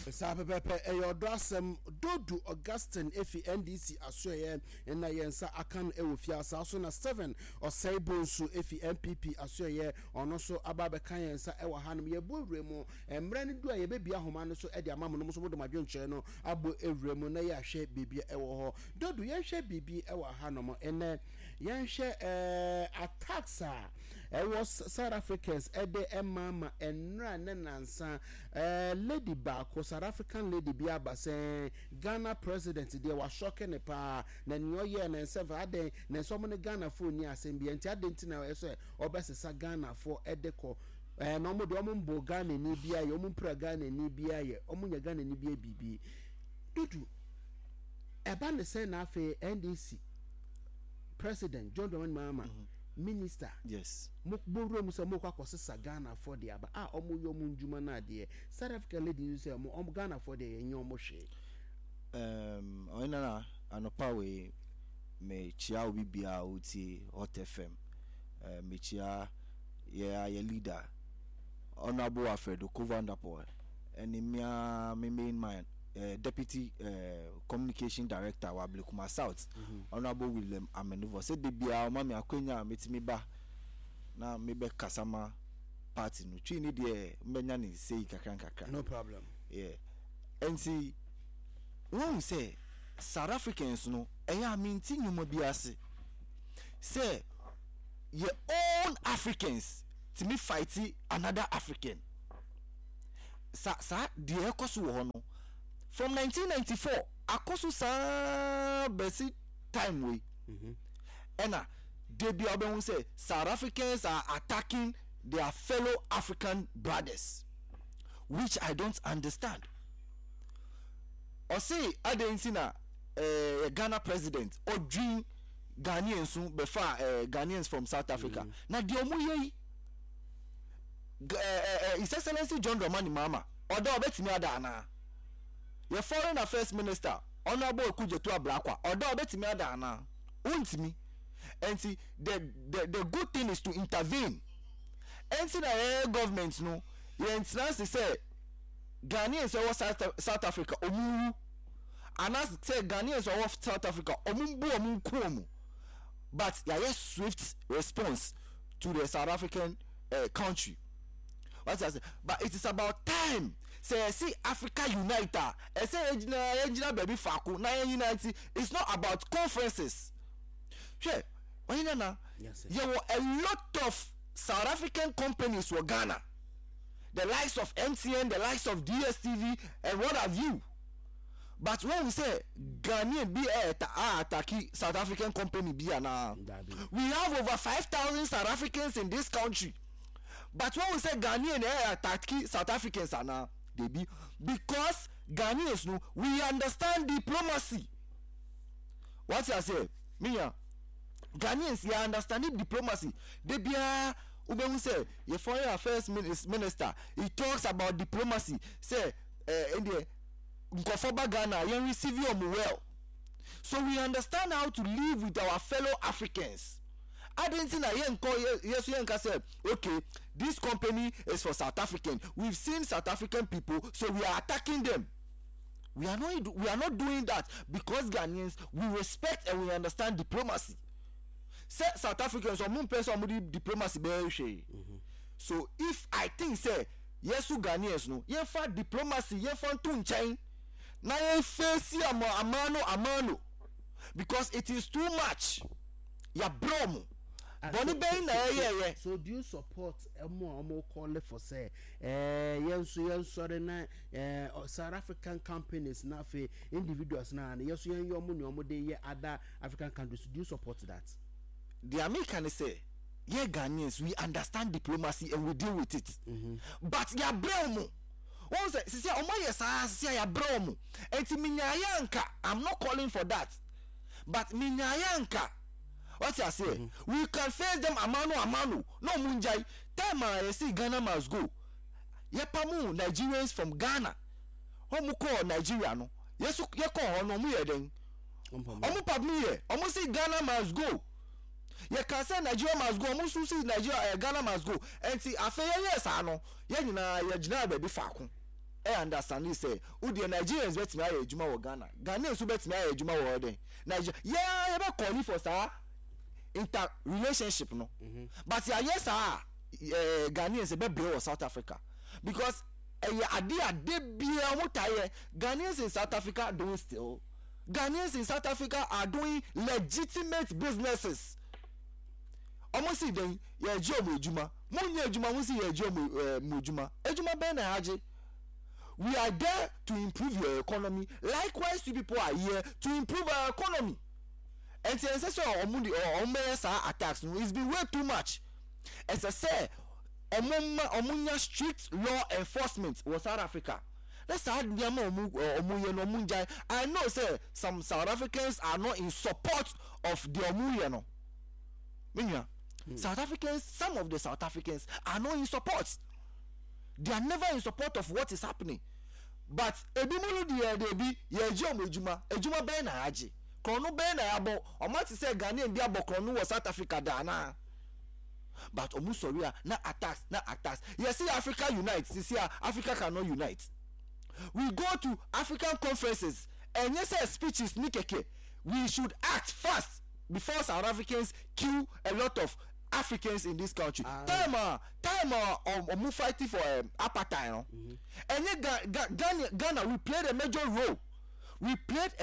Sapepepe eyodo asem Dodu Augustine efi NDC asoye na yensa akan ewofia so na 7 Osaibo efi MPP asoye ono so ababe kan yensa ewa hanum ye buwremu emre ne du a ye bebia homa no so e de amam no so mo de madwenche no abo ewremu na ye ahwe bibia ewo ho Dodu ye hwe bibi ewa hanum ene ye hwe attacks was South Africans ede emama enra ne nansa lady baako South African lady bi abase Ghana president there was shocking pa na nyoye na seven aden na so mo ne Ghana for ni asem bi enti adenti na eso obesesa Ghana for edeko no mo de ombo Ghana ni bia ye ompra Ghana ni bia ye omunya Ghana ni bia bibi Dudu eba ne say na afi NDC president John Dramani Mahama minister yes mukburu musa mukwa kwosesa Ghana for the aba omu yomu njuma na de South African lady you say omu Ghana for the enyo mo hwe oina anopa we me chia obi bia oti Hot FM me chia ye leader honorable Alfredo Kovandapo and me main man deputy communication director wa Blekuma South honorable William Amenuvo said the bia mama akwenya metimi ba na mebe kasama party no twi ni de mbenya ni sei kakra no problem yeah and see when we say South Africans no eya minti nyumo biase say your own Africans to me fight another African sa de ekoso wo no from 1994 akoso sa besi time we ena they be oben say South Africans are attacking their fellow African brothers, which I don't understand. Or say Adensina Ghana president or dream Ghanaians soon before Ghanaians from South Africa. Na di omuye His Excellency John Dramani Mahama odo obetimi ada na your foreign affairs minister honorable Okujetu Ablakwa odo obetimi ada na untimi. And see the good thing is to intervene. And see the government no they say Ghanaians or South Africa omu and as say Ghanaians or South Africa omu but there is swift response to the South African country. What I say? But it is about time. Say see Africa unite. Say regional baby faku na unite. It's not about conferences. Sure. Yes, there were a lot of South African companies were Ghana, the likes of MTN, the likes of DSTV, and what have you. But when we say Ghanaian be attacking South African company be now, we have over 5,000 South Africans in this country. But when we say Ghanaian attacking South Africans are now, they be because Ghanaians know we understand diplomacy. What I say, Mia? Ghanaians ya understanding diplomacy. They be Ube say your foreign affairs minister. He talks about diplomacy. Say in the Nkofoba Ghana, you receive you well. So we understand how to live with our fellow Africans. I didn't think that said, okay, this company is for South African. We've seen South African people, so we are attacking them. We are not doing that because Ghanaians we respect and we understand diplomacy. Say South Africans or moon person diplomacy be so if I think say yes to Ghanaians no ye fa diplomacy ye fa tun chain na ye face amano because it is too much ya brom boni ben na ye. So do you support emo call for say yenso na South African companies na fe individuals na yes yomu de ye other African countries? Do you support that? The American say, yeah, Ghanaians, we understand diplomacy and we deal with it. But ya bromo. One say, see, ya bromo. And to minyayanka, I'm not calling for that. But minyayanka, what I say, we can face them amano. No munjai. Time I see Ghana must go. Yepamu Nigerians from Ghana. Homu call Nigeria no. Yesu yeko no mu yeden. Omu pabmi ye. Omu see Ghana must go. You can say Nigeria must go. Almost see Nigeria, Ghana must go. And see, after yes, I know. Yeah, you know, baby faku. understand this say who the Nigerians bet me ejuma wo Ghana Ghanaians who bet me ejuma wo there Nigeria yeah be calling for sir inter relationship no but yes Ghanaians be brew South Africa because ade bia motaye Ghanaians in South Africa doing still Ghanaians in South Africa are doing legitimate businesses almost see then ye job ejuma munye ejuma mun see ye job ejuma be na haje. We are there to improve your economy. Likewise, you people are here to improve our economy. And since attacks, it's been way too much. As I say, omunya strict law enforcement was South Africa. That's how I know, say some South Africans are not in support of the Omuyano. South Africans, some of the South Africans are not in support. They are never in support of what is happening. But ebimulu they be ejuma be na haji. Krono be na yabo. Omati say Ghanaian bi abo krono was South Africa dana. But omusoria na attacks. You see Africa unites. You see Africa cannot unite. We go to African conferences and yes speeches nikeke. We should act fast before South Africans kill a lot of Africans in this country. Time fighting for apartheid, no? And yet Ghana, we played a major role. We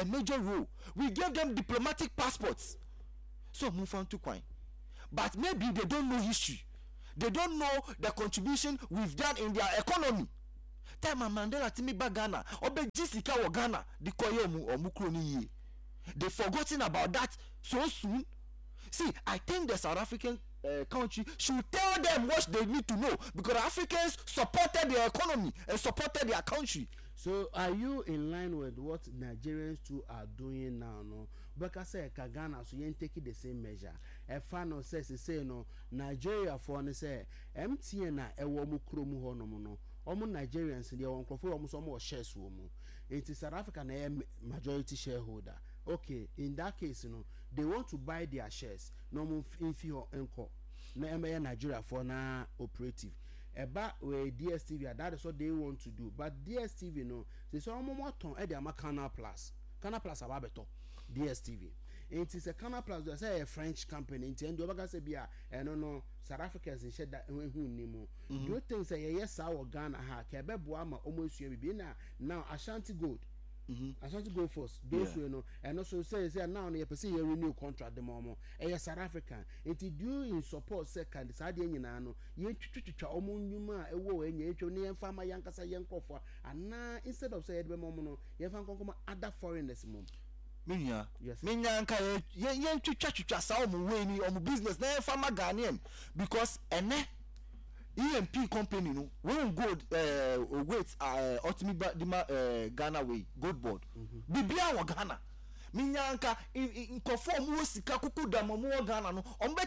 gave them diplomatic passports. So move on to coin. But maybe they don't know history. They don't know the contribution we've done in their economy. Time Mandela timi ba Ghana, obe jisika wa Ghana, di koye omukroni. They've forgotten about that so soon. See, I think the South African country should tell them what they need to know because Africans supported their economy and supported their country. So are you in line with what Nigerians too are doing now? No, because say Ghana so you take the same measure. A fan says say no Nigeria for ne say MTN na ewo mu kromu ho no no. Omo Nigerians dey won crofo omo so omo shares wo mu. It is South Africa na majority shareholder. Okay, in that case, they want to buy their shares. No more infio enko. No Nigeria for now operative. About DSTV, that is what they want to do. But DSTV, they say more ton. They are Canal Plus. Canal Plus are better. DSTV. It is a Canal Plus. They say a French company. It is the say be no South Africans in shed that who nimo. Do you think say yes our Ghana ha? Kebe buama almost you be now Ashanti Gold. Ashanti Gold first. Those and also say now you perceive a renew contract the moment. South African. It is due in support second. Sadi no. You omunuma ewo enye choni farmer yankasa yankofa and now instead of say the moment you come other foreigners mom. Minya, minya nka ye twitwa sa omu weni omu business na farmer Ghanaian because EMP company no when gold wait ultimate Ghana way gold board bibia wo Ghana minya nka nkofo mu sika kuku da mo Ghana no ombe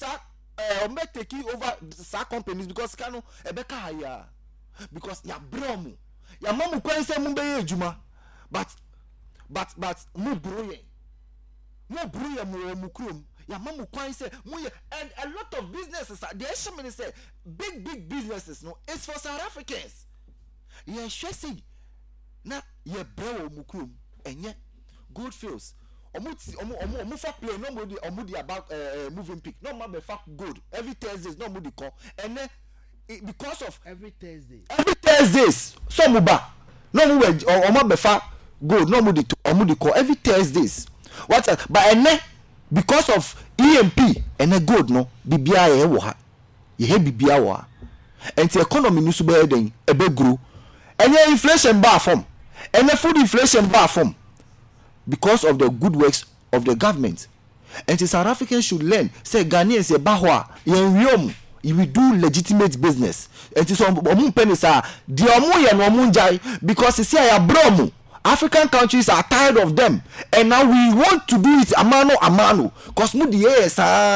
take over sa companies because kanu ebeka haya because ya bromu ya mamu kwense mu be ejuma but mu bruye mu krum ya mamu kwense mu and a lot of businesses the Eshamini say big businesses no it's for South Africans yeah shesi na ye bro mu krum enye Goldfields omu fa play no mo di about moving pick no ma be fa gold every Thursdays no mo di call and then because of every Thursdays so mo ba no mo we omo be fa gold no mo di call every Thursdays what but and because of EMP and gold no bibia ye wo ha ye bibia wo ha and the economy no so be den e be grow and inflation bar form and food inflation bar form because of the good works of the government. And the South Africans should learn say Ghanaians say bahwa yen you will do legitimate business and so omu penisa the omu ye no omu njai because see ya bromu African countries are tired of them and now we want to do it amano cause mu the yes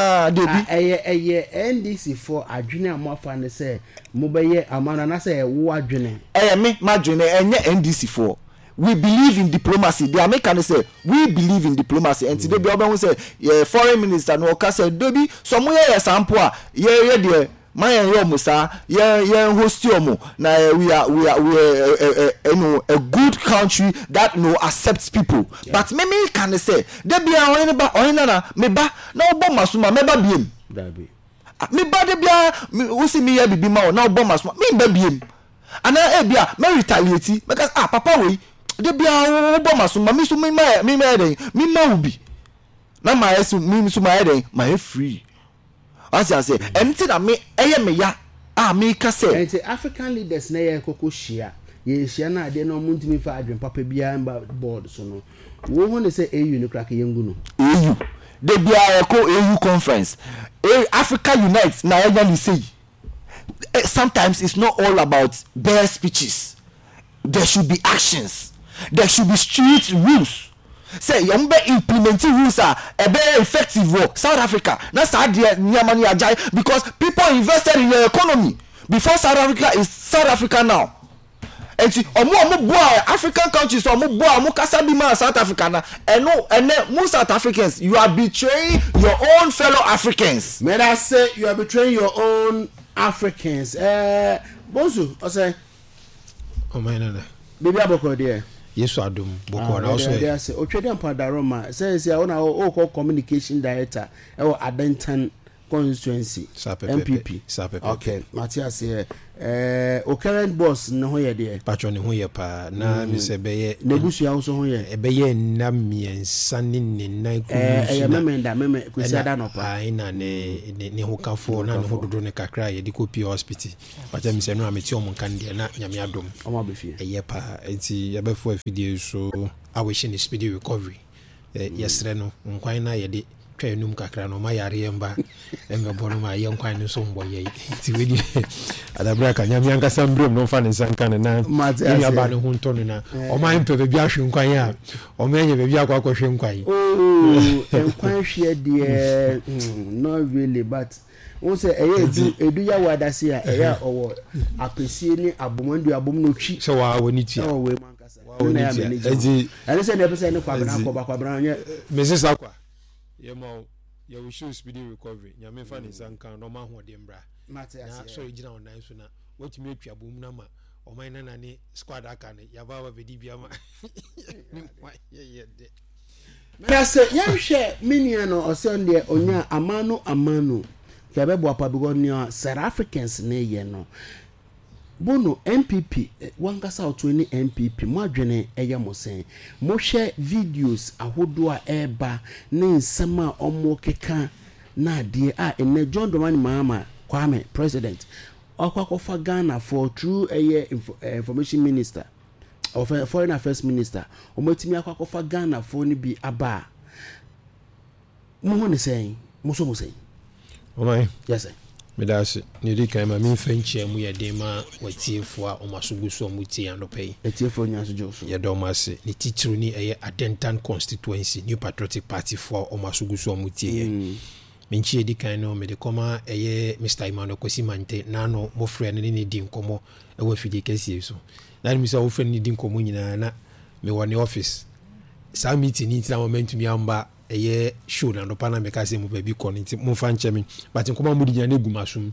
NDC for adwene amofa ne say mu be ye amano na say wo adwene me ma adwene enye NDC for we believe in diplomacy. The Americans say we believe in diplomacy and today be oba say foreign minister no ka say debi somewhere example ye my yomusa ye host yomu na we are you know a good country that accepts people. But me can say there be na me ba na obo masuma me ba biem me ba de bia we see me ya bibi ma na obo masuma me ba biem ana e bia me retaliate because papa we de bia obo masuma me so me den me ma ubi na my so me so my den my free as I say empty na me eye me ya me ka say African leaders na ye koko hia ye hia na ade no muntimi fa adwen papa bia mba board so no wo ho ne say AU no crack yengu no AU they be a AU conference Africa Unite na you say sometimes it's not all about bare speeches. There should be actions, there should be street rules. Say you be implementing rules are a very effective work. South Africa that's how they money agile because people invested in the economy before South Africa is South Africa now. And see African countries kasa bi ma South Africa na and most South Africans you are betraying your own fellow Africans. May I say you are betraying your own Africans. Bonsu I say oh my nana baby aboko there yes adum boko na also there say otwede ampada Roma say ona o communication director e wo Adentan constituency MPP okay Matthias here o current boss no ho ye de patron ho ye pa na mi se beye nebusu ya so ho ye e beye na miensa ni nan ku meme kwesi ada no pa ina ne ho kafo na ne ho dodo ne kakra ye di kopi hospital patron mi se no ameti omo kan de na nyame adom omo abefie ye pa enti ye befo afidie so awish ni speedy recovery yesre no nkwan na ye de twenum kakra no ma yare yemba emebono ma ye nkwan no so mbo ye ti wedi adabra ka nyame anka sambrem no fa ne sanka ne na ya ba ne hunto no na o ma mpe be bia hwe nkwan ya o ma enye be bia kwa hwe nkwan nkwan hwe de no really but won say edu ya wadase ya eya owo apesie ni abomandu abom no twi se wa woni tia o we mankasa na ya manage ene se ne pese ne kwabra nye Mrs. Akwa ye we show speedy recovery nyame fa ne sanka no ma ho de mbra na so regina online so na watumi atwa bom na ma o man na ne squad aka ne ya ba bedi bia ma ye de na se yehwe minia no osonde onya amano ke be bo apa bigo ni South Africans ne ye no bono MPP wankasa otweni MPP madwene eye mosen mo hwe videos ahodo a eba ne nsema omo keka na de ene John Dramani Mahama Kwame president akwakofa Ghana for true information minister of foreign affairs minister omotimi akwakofa Ghana for ni bi aba mo ho ne sen mo so mo sen omai yes sir medase ni di kan ma mi fenchi mu ye de ma watiefo a omasoguso mutie anopai etiefo nyaso joso ye do mase ni titru ni eye Adentan constituency New Patriotic Party for omasoguso mutie ye menchi di kan no me de koma eye Mr. Emmanuel Kosimante na no mo frɛ ne ni di nkomo e wa fidi kesi so na mi se wo frɛ ni di nkomo nyina na me wɔ ne office sa meeting ni tina moment mi amba eye show na no pana me ka se mo ba bi konti mo fa nche mi but nkoma mu di nya na gumasum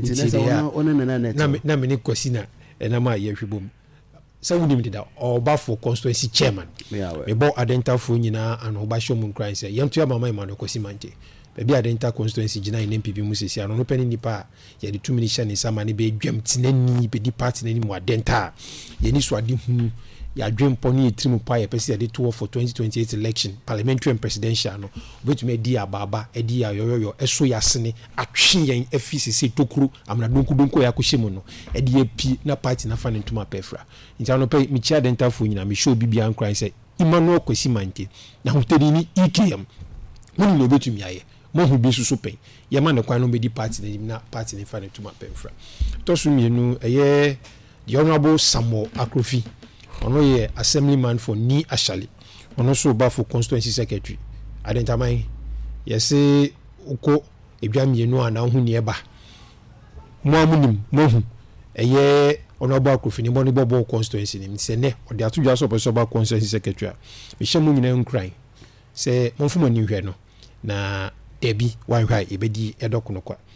na me ne Kosina na ma ye hwebom sa wudi mi da oba for constituency chairman me bo Adentan fo nyina an oba show mu nkran se yemto ya mama Emmanuel Kosimante be Adentan constituency gina in MPP mu sesi ano no pani nipa ye de 2 minutes ni sama ne be dwam tinani be di party nani mu Adentan ye ni so ade hu ya dream pony trimu pa ye pesi de to for 2028 election parliamentary and presidential no betumi di ababa edi ya yoyoyo eso yasene atwe yen FCC tokuru amna donku ya kohyemu no edi epi na party na fa ne ntuma pefra ntia no pe mi chia Adentan fo nyina mi show bibia nkran se Emmanuel Kosimante na hoteli ni EKM mo ni betumi aye mo hu bi susu pen ye ma ne kwan no be di party na party ne fa ne ntuma pefra to so mienu eye the honorable Samuel Akrofi ono ye assemblyman for Ni Ashali ono so ba for constituency secretary Adentan yese uko edwa mienu ana hu ne eba mo amunim mo hu eye ono ba Akrofi ni boni bobo constituency ni se ne ode atudwa so person ba constituency secretary me hye mo nyina nkran se mo fuma ni hwe no na debi wan hwa ebedi edokono kwa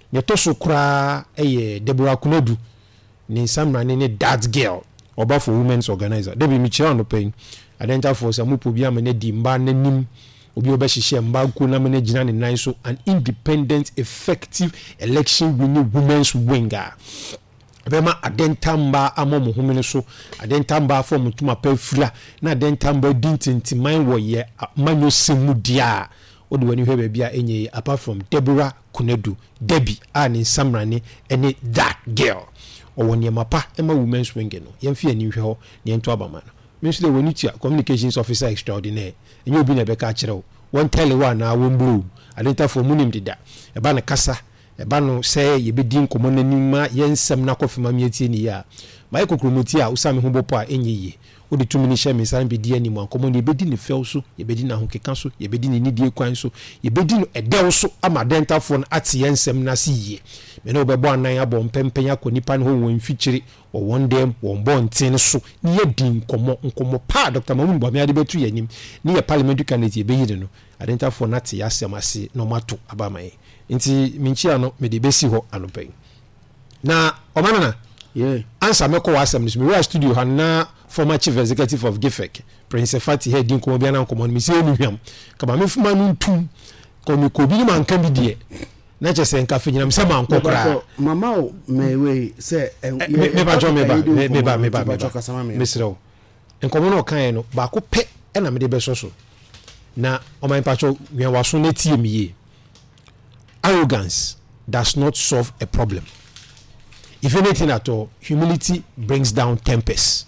ne to so kura Deborah Kunedu ni samrane ne that girl oba for women's organizer Debbie Michelle no pain identify for some people bi amene di mba nanim obi obehihye mba ku na mene gina ne nan so an independent effective election winning women's winger bema adentamba amomo homene so adentamba for mutuma pafura na adentamba dintintiman wo ye manyo semu dia odi wani hwe bia enye apart from Deborah Kunedu Debbie ani samrane ene that girl owoni mapa ema women's wing no yemfi ani hwe ho ne ento abama no means the woni tia communications officer extraordinaire enye obi na beka kire won tell one na won blue adenta for munim dida eba na kasa eba no say ye bedi nkomo nanima yensem na kofima mieti ni ya mai kokromoti a usame ho bopo a enye ye odi tumini hye me san bedi ani mu nkomo ne bedi ne fel so ye bedi na ho keka so ye bedi ne nidie kwan so ye bedi no edew so ama denta for no ate yensem na si ye me no bebo anan abo mpempen akonipa no ho won fikyiri o won dem won bonten so ne ye din nkomo pa Dr. Mamu Bami ade betu yanim ne ye parliamentary candidate be yire no adenta for na te yasem ase no mato abamaye nti minchia no me de besi ho anopen na omanana answer me ko wasem ni me studio ha na former chief executive of GIFEC Prince Fati head din ko bia na nkomo mi se enu hwam kama me fuma no ntum ko mi ko bi ni man kan bi die na che se nka fe nyina me se man kokra mama o me we se me ba mesro nkomo no kan no ba ko pe na me de be so na o man pacho nwen waso na tie mi ye. Arrogance does not solve a problem. If anything at all, humility brings down tempers.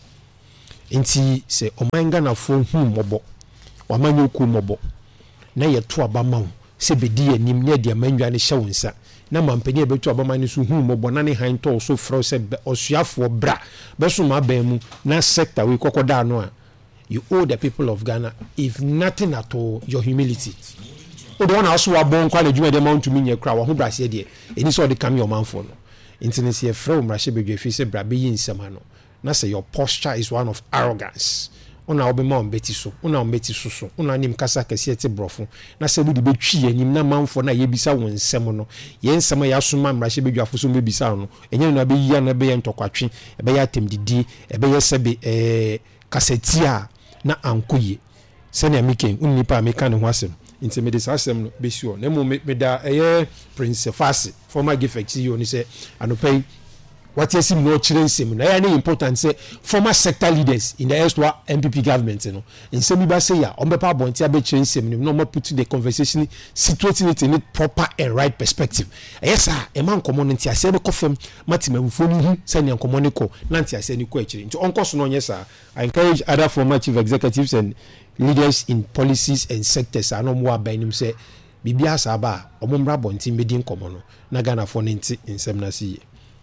Inti se omanga na fo hu mobo. Wamanyo ku mobo. Na ye to abama se bedi anim ne de manwa ne hye wonsa. Na mampani e betu abama ne so hu mobo na ne han to so fro se osuafo bra. Be so ma ba mu na sector we kokoda no a. You owe the people of Ghana, if nothing at all, your humility. The one also a born quite a junior amount to me, your crowd, who brass idea, and it's all the come your man for no. Intimacy from Russia, be if you say Brabi in Samano. Now say your posture is one of arrogance. Una obema mbeti so, una mbeti so, una nim kasa kesiete brofo. Na se bu di betwi enim na manfo na yebisa won nsem no. Ye nsem ya soma Russia be dwafoso mbebisa no. Enye na be yi na be ye ntokwadwe, e be ya temdidi, e be ye sebe kasetia na ankoye. Sene amiken unipa ameka ne ho asem. Intimidate asem no be sure na mo me da Prince Fasi former GIFEC CEO ni say anopay what you see no children sim na any important say former sector leaders in the Eswa MPP government no in semi ba say ya on be pa bonti abe children sim no more put the conversation situating it in a proper and right perspective yes sir e man community ase be kofem matima mfoni hu say ne community na nti ase ni ko akiri nti onko so no yes sir. I encourage other former chief executives and leaders in policies and sectors are no more by him say bibia saba omombra bonti medi nkomo no na Ghana for nti nsem na si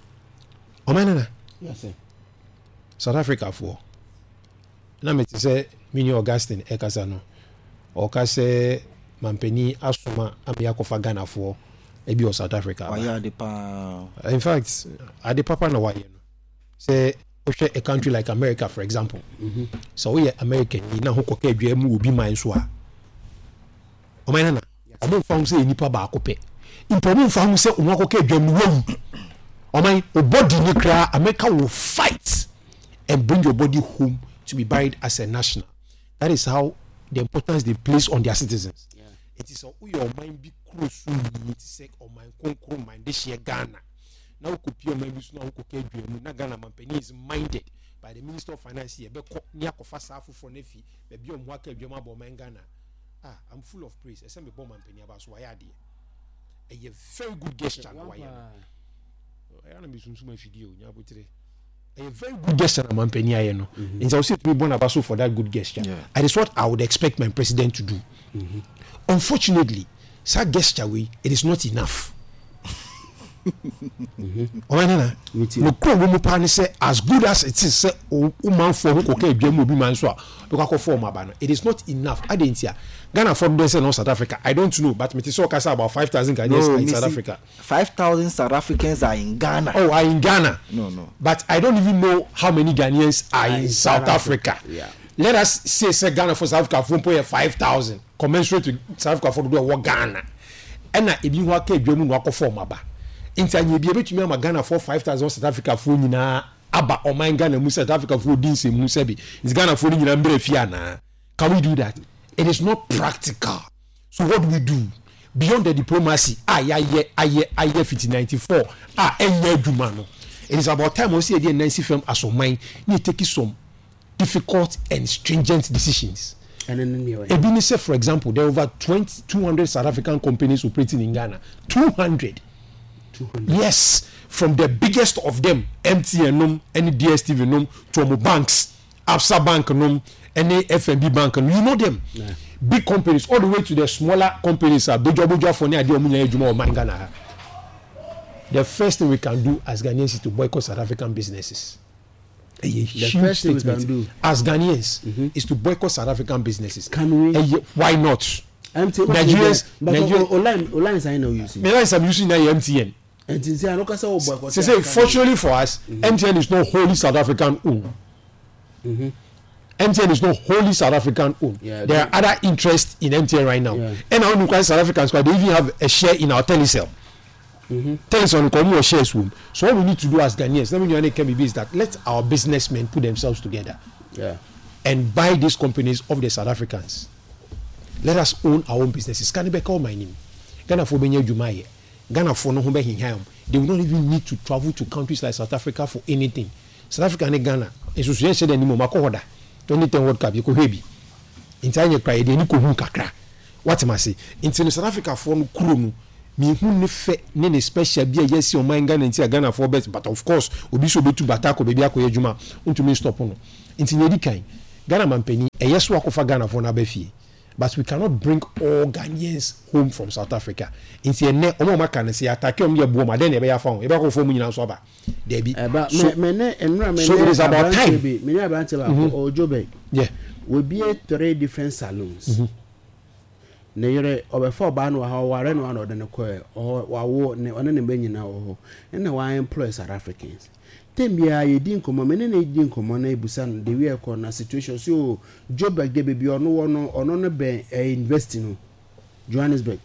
omanana yes sir South Africa for na me say mini Augustine ekasa no o ka say mampeni asoma amia kofa Ghana for ebi o South Africa why de pa in fact ade papa na why no say a country like America, for example. So we are American, you know, who could be a mine so. O manana, I don't found say nipa ba kope. Important found say unwako ke dwam wom. O man, o body ni kra America will fight and bring your body home to be buried as a national. That is how the importance they place on their citizens. Yeah. It is your mind be close to me to say or my concrete mind this year Ghana. Now kopio maybe so now kokadwam na Ghana mampani is minded by the Minister of Finance here be ko nia kofa safu for nefi be bi omo akadwam abo man Ghana. I'm full of praise. Ese me bomb mampani aba so waya de. A very good gesture na waya. I am be sunsuma video nya botire. A very good gesture na mampani aye no. And I say to be born about so for that good gesture. Yeah. And it's what I would expect my president to do. Unfortunately, that gesture way it is not enough. Omanana no ko wo pa ne say as good as it is say o man for who koka adwam obi man so a because of form aba no it is not enough. Adentia Ghana for do say no South Africa I don't know but me say okasa about 5,000 Ghanaians in South Africa. 5,000 South Africans are in Ghana. Oh, are in Ghana. No. But I don't even know how many Ghanaians are in South Africa. Yeah. Let us say Ghana for South Africa 4.5,000 commensurate to South Africa for do Ghana. And na ebi ho aka adwam no akọ form aba. intanye bi ebetumi ama Ghana for 5,000 South Africa for nyina aba oman Ghana mu South Africa for din se mu sebi is Ghana for nyina mbere fia na. Can we do that? It is not practical. So what do we do beyond the diplomacy? Aye 94 enye adwuma no. It is about time we see the Nancy firm as o man need take some difficult and stringent decisions. And then say, for example, there are over 200 South African companies operating in Ghana. 200. Yes, from the biggest of them, MTN, any DSTV, to banks, Absa Bank, any FNB Bank, you know them. Yeah. Big companies, all the way to the smaller companies. The first thing we can do as Ghanaians is to boycott South African businesses. The first thing we can do as Ghanaians is to boycott South African businesses. Can we? Why not? Nigerians, online sign now using. I'm using MTN. Say, fortunately for us, MTN is not wholly South African owned. MTN is not wholly South African owned. Yeah, there are other interests in MTN right now. Yeah. And I don't know South Africans, they even have a share in our Telecel. Telecel will shares room. So what we need to do as Ghanaians, let me know is that let our businessmen put themselves together, and buy these companies of the South Africans. Let us own our own businesses. Can be called my name? Ghana for Benye Jumaye. Ghana for no home. They will not even need to travel to countries like South Africa for anything. South Africa and Ghana. Association said anymore. Makohoda. 2010 World Cup. You could heavy. In time you cry. They need to kakra. What am I say? In South Africa for no crew. Me who ne fe ne special be yes your mind Ghana for bet. But of course, obi so be to batako baby akoye juma. Untumi stop no. Inti nedi kan. Ghana mampeni. Yes wa kofa Ghana for na befi. But we cannot bring all Ghanaians home from South Africa. In the end, we can say attack on your boom. Then we have found. We have found money now. So, it is about time. Yeah, we be at 3 different salons. Neyere over ban wa waren one or the coil or war ne on any benny now. And why employ South Africans. Tembia ye din komo menene din komo na ebusan de we ko na situation so Joburg de baby ono no be investing Johannesburg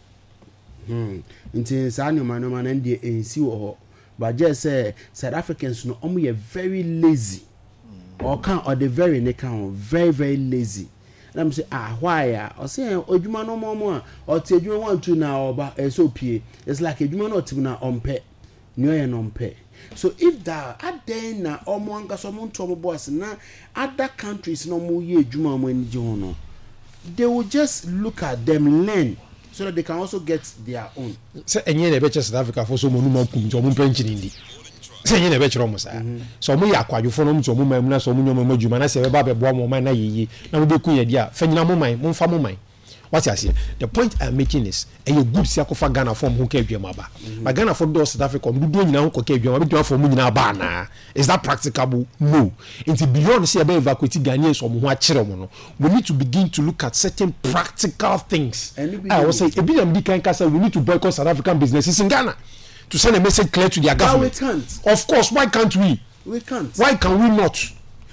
nti sanyo manoma na ndie ensi wo but just say South Africans no omo ye very lazy or the very ne can very lazy. Let me say why or say odwuma no momo or te odwuma want to na oba so pie it's like odwuma no timna ompe no ye no ompe. So if that then na omonga so monto boss na other countries no mu ye adwuma mo ani no they will just look at them, learn so that they can also get their own. Say enye na be South Africa for so mo no kum to mo pension ndi. Say enye na be chiro mo sa. So mo ya kwadwofo no mo to mo mam na so mo nyoma mo adwuma na se be ba be boa mo man na yeyi na mo be ku ye dia fa nyina mo man mo fa mo man. What I say? The point I'm making is, a good Siakofa Ghana from who came Yamaba. My Ghana for those South Africa, we do now came Yamaba for Munina Bana. Is that practicable? No. It's beyond say about evacuating Ghanaians from Huachiromono. We need to begin to look at certain practical things. I will say, a bit of Castle, we need to boycott South African businesses in Ghana to send a message clear to their government. No, we can't. Of course, why can't we? We can't. Why can we not?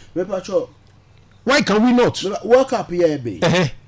Why can we not? Work up here, baby.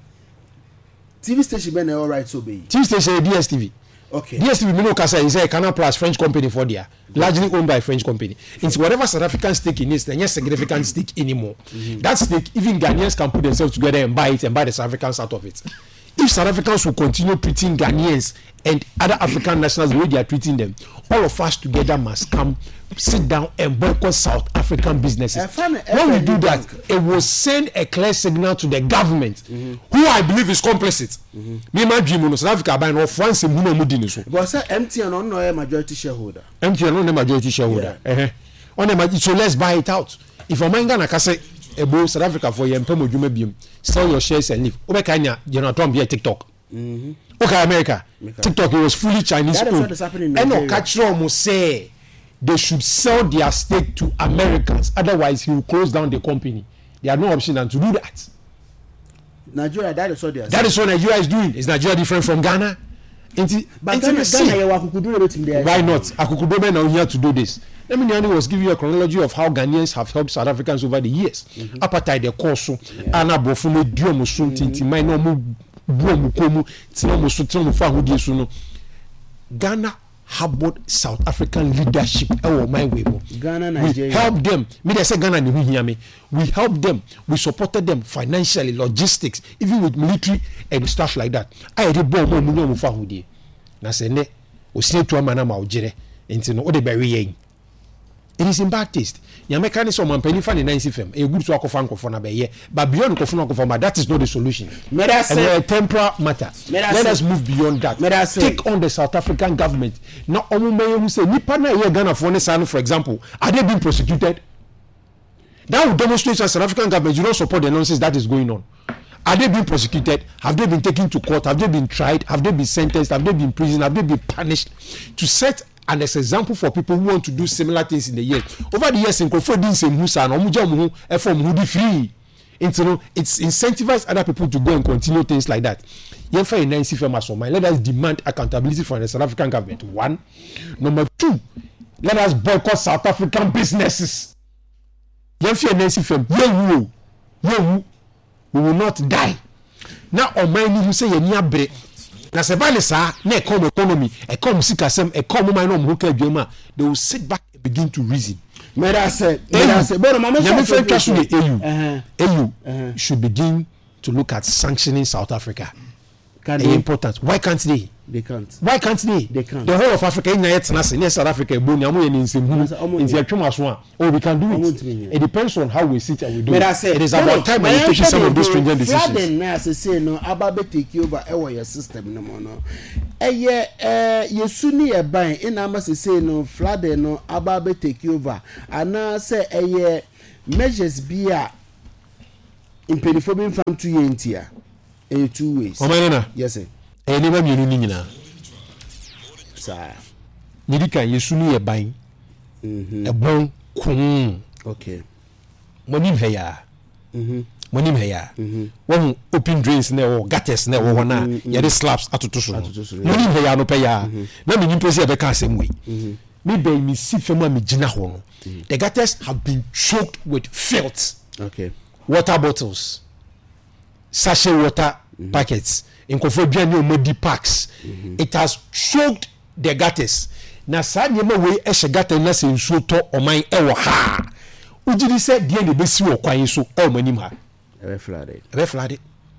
TV station been all right so be. TV station DSTV. Okay. DSTV Mino Kasa is a Canal Plus French company for there, largely owned by French company. It's whatever South African stake in it, there's no significant stake anymore. That stake, even Ghanaians can put themselves together and buy it and buy the South Africans out of it. If South Africans will continue treating Ghanaians and other African nationals the way they are treating them, all of us together must come, sit down and boycott South African businesses. When we do that, it will send a clear signal to the government, who I believe is complicit. Me my dream on South Africa buying off once in Muno Mudino. But say MTN on no majority shareholder. MTN on the majority shareholder. So let's buy it out. If a man gonna say ebo South Africa for your empemo dwuma biom, sell your shares and leave. Obekanya General Trump here TikTok. Okay, America. TikTok it was fully Chinese owned. And no catch almost say they should sell their stake to Americans. Otherwise, he will close down the company. They have no option than to do that. Nigeria, that is what they are saying. That is what Nigeria is doing. Is Nigeria different from Ghana? But Ghana, why not? Akukudobe now here to do this. Let me was give you a chronology of how Ghanaians have helped South Africans over the years. Apartheid, the course, Anna Bofume, Diomusun, Tintimai, no mu Buomukomu, Tinomusu, Tinomufa, Ghana harbored South African leadership my way. Ghana, Nigeria. We help them. Me they say Ghana ni hear me. We help them. We supported them financially, logistics, even with military and stuff like that. I did bomb mo munyo mo fa hudi. Na say ne o sine to amana ma ojire. Enti no o de bury yen. It is in bad taste. Your mechanism on penny fan in 9 FM. A good to akofan na be but beyond kofan, that is not the solution. And a temporal matter. Let us move beyond that. Take on the South African government. Now, who say Nipa na here Ghana for example, are they being prosecuted? That will demonstrate that South African government do not support the nonsense that is going on. Are they being prosecuted? Have they been taken to court? Have they been tried? Have they been sentenced? Have they been imprisoned? Have they been punished? To set an example for people who want to do similar things in the years. Over the years, in Kofor same Musa, no free. It's incentivized other people to go and continue things like that. Let us demand accountability from the South African government. 1. Number 2, let us boycott South African businesses. We will not die. Now, who say break. Na se bale sa na economy sikasem mine they will sit back and begin to reason. AU should begin to look at sanctioning South Africa. Important. Why can't they? They can't. Why can't they? They can't. The whole of Africa in South Africa, we can do it. It depends on how we sit and we do it. It is about time and taking some of those stringent decisions. No, about take over your system no more. You soon buy in Amasa say no flood no about take over. And now say measures be in penifobin from 2 years. 2 ways. Yes, sir. Never be running now. Sir. Nidika, you soon ye buying a bone. Okay. Monim here. Monim here. One open drains now, gutters now, one yet slaps at to Monim here no pay. Let me impress the car same way. Maybe me see from me Gina Hono. The gutters have been choked with filth. Okay. Water bottles, sachet water packets. In Kofobian muddy packs, it has choked the gutters. Na sa nyema we ehye gutter na se nsuo to oman ewo ha. Ujiri se die ne besi wo kwan so o manim ha. Ebe flooded.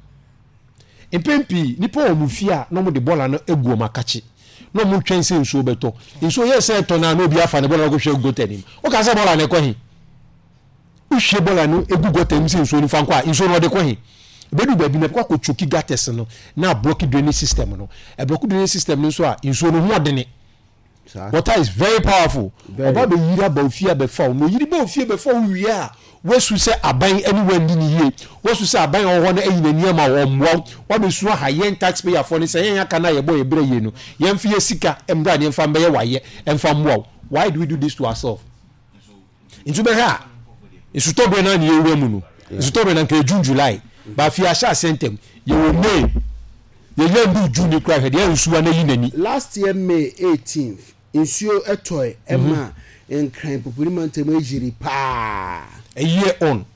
Empempi nipa o mufia no mo de bola no egu o makachi. No mo twen se nsuo beto. Nsuo ye se to na no bi afa ne bola go hwe gotenim. O ka se bola ne kwahi. Uhwe bola no egu gotenim se nsuo ni fa nkwa nsuo no de kwahi. Bedu baby na kwa choki gates no na block drainage system no e block drainage system no so a inso no ho odene. Water is very powerful. Oba be yira ba ofia be fa no yiri ba ofia be fa wi a wesu se aban anywhere ndi ni yie wesu se aban ho na eyi na niam a wo mwa wa be su ha yen taxpayer for ne se yen aka na ye boy ebre ye no yen fie sika emra ne mfa mbe ye waye emfa mwa. Why do we do this to ourselves? Intu be ha isu to be na ni ewe mu no isu to be na nke June July. But if you are sentem, you will May. You will do June crack. Last year, May 18th, insure a toy, Emma, and crime population major pa. A year on.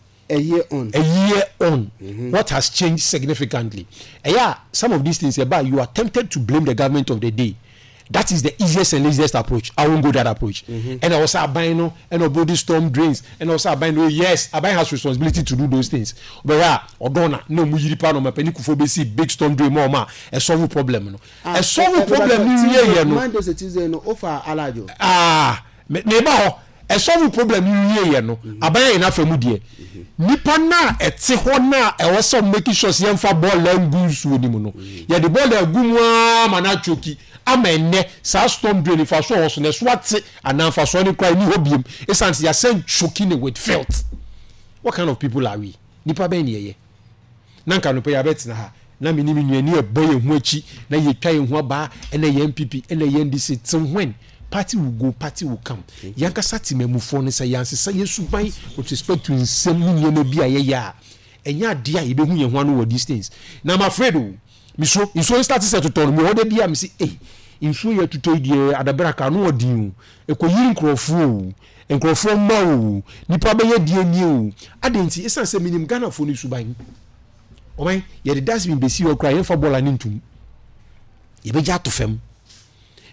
What has changed significantly? Some of these things about you are tempted to blame the government of the day. That is the easiest and laziest approach. I won't go that approach. And I also abide and body storm drains and also abide. Yes, Abine has responsibility to do those things. But Odona, no mujiripa no mapeni kufobesi big storm drain more a solve problem. A solve problem here no. Monday Tuesday no offer alajo. Neighbor, a solve problem here no. Abine enough for mudie. Nipa na ete ho na e wo so making sure say emfa ball and goose wo ni mu no. Ya the ball e gumwa mana choki. Amenne sa storm drain fa so hoso ne swat anamfa so ni cry ni hobiem esanti ya send choking with filth. What kind of people are we? Nipa ben ye nanka no pe ya betina ha na minimi nuani e boy ehu achi na ye twa ehu aba na ye MPP na ye NDC tin when party will go, party will come. Yanka sati memufo ne say yanse say yesuban with respect to nsem ni no bia ye ya enya dia ye be hu ye ho anu these things. Now I'm afraid miso start to turn me ode bia me say inso ye tuto die adabra ka no odin ekoyiri nkrofo ma o nipa be ye die ni o adenti esanse minim Ghana fo ni suban o man ye the dustbin be si o cry ye fa bola ni ntum ye be ja to fam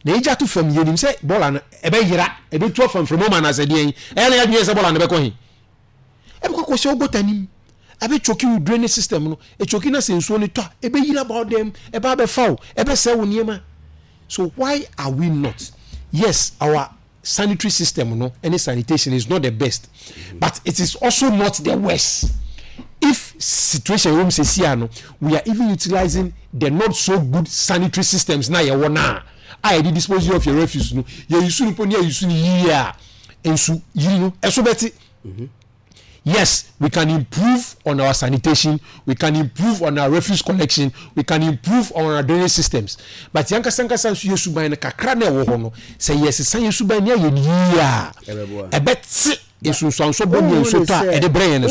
na eja to fam yenim say bola no ebe yira ebe to fam from man as dey en na adwe say bola no be ko hi ebe ko se ogotanim abe choki wo drainage system no e choki na sensuo ni to ebe yira about them ebe abe faw ebe se wo niema. So why are we not? Yes, our sanitary system no any sanitation is not the best, but it is also not the worst. If situation room says no, we are even utilizing the not so good sanitary systems na ye wona I the disposal of your refuse no ye use no pon ye use ni here ensu yiri no eso beti. Yes, we can improve on our sanitation, we can improve on our refuse collection, we can improve on our drainage systems. But yanka sanka san su yesu ban na kakra na wo ho no say yes san yesu ban na ye ni ya e bet esu so bo ni so to a e de brain